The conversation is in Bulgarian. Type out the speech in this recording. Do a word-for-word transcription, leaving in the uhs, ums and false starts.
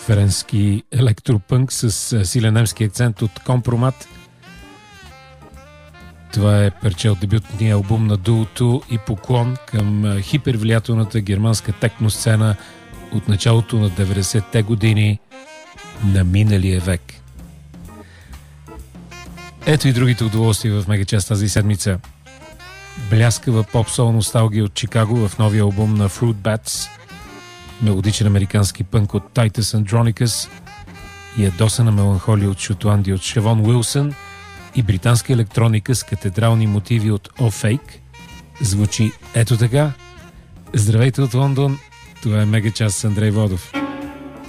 френски електропънк с силен немски акцент от Компромат. Това е парче от дебютния албум на дуото и поклон към хипервлиятелната германска техносцена от началото на деветдесетте години на миналия век. Ето и другите удоволствия в Мегачас тази седмица. Бляскава поп-сол носталгия от Чикаго в новия албум на Fruit Bats, мелодичен американски пънк от Titus Andronicus, ядосана меланхолия от Шотландия от Шевон Уилсън и британска електроника с катедрални мотиви от О Fake звучи ето така. Здравейте от Лондон, това е Мегачас с Андрей Водов.